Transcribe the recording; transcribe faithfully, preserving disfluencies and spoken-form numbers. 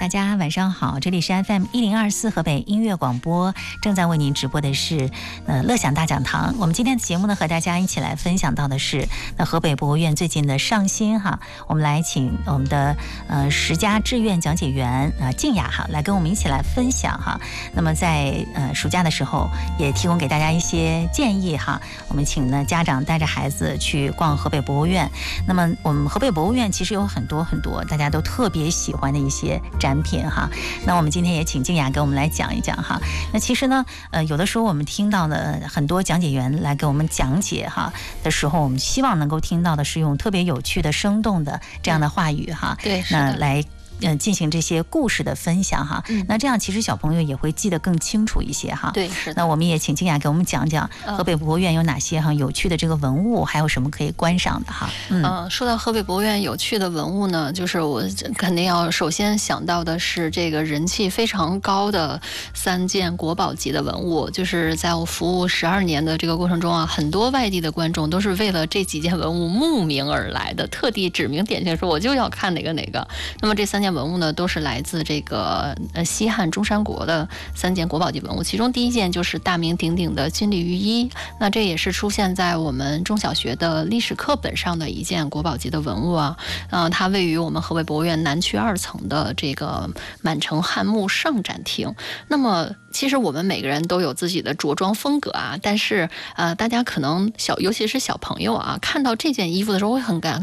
大家晚上好，这里是 F M 一零二四河北音乐广播，正在为您直播的是呃乐享大讲堂。我们今天的节目呢，和大家一起来分享到的是那河北博物院最近的上新哈，我们来请我们的呃十佳志愿讲解员啊、呃、静雅哈来跟我们一起来分享哈。那么在呃暑假的时候，也提供给大家一些建议哈。我们请呢家长带着孩子去逛河北博物院。那么我们河北博物院其实有很多很多大家都特别喜欢的一些展品哈，那我们今天也请静雅给我们来讲一讲哈。那其实呢，呃，有的时候我们听到的很多讲解员来给我们讲解哈的时候，我们希望能够听到的是用特别有趣的、生动的这样的话语哈， 对， 那来。嗯，进行这些故事的分享哈、嗯，那这样其实小朋友也会记得更清楚一些哈。 对，是的。 那我们也请静雅给我们讲讲河北博物院有哪些哈有趣的这个文物，还有什么可以观赏的哈。 嗯，呃、说到河北博物院有趣的文物呢，就是我肯定要首先想到的是这个人气非常高的三件国宝级的文物。就是在我服务十二年的这个过程中啊，很多外地的观众都是为了这几件文物慕名而来的，特地指名点姓说我就要看哪个哪个。那么这三件文物呢，都是来自这个呃西汉中山国的三件国宝级文物。其中第一件就是大名鼎鼎的金缕玉衣，那这也是出现在我们中小学的历史课本上的一件国宝级的文物啊。呃，它位于我们河北博物院南区二层的这个满城汉墓上展厅。那么其实我们每个人都有自己的着装风格啊，但是呃，大家可能小，尤其是小朋友啊，看到这件衣服的时候会很感